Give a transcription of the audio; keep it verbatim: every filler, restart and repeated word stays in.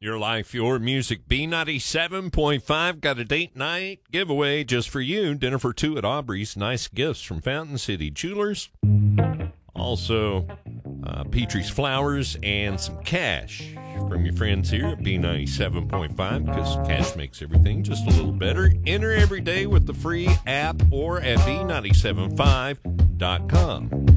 Your life, your music. B ninety-seven point five got a date night giveaway just for you. Dinner for two at Aubrey's. Nice gifts from Fountain City Jewelers. Also, uh, Petrie's Flowers and some cash from your friends here at B ninety-seven point five, because cash makes everything just a little better. Enter every day with the free app or at B nine seven five dot com.